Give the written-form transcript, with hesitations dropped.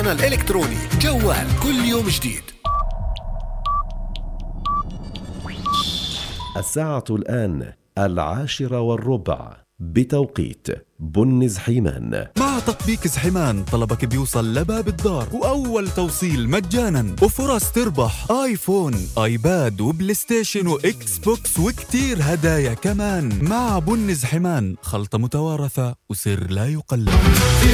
الإلكتروني جوال كل يوم جديد. الساعة الآن 10:15 بتوقيت بن زحيمان. مع تطبيق زحيمان طلبك بيوصل لباب الدار وأول توصيل مجانا وفرص تربح آيفون آيباد وبلاي ستيشن وإكس بوكس وكتير هدايا كمان. مع بن زحيمان خلطة متوارثة وسر لا يقلد.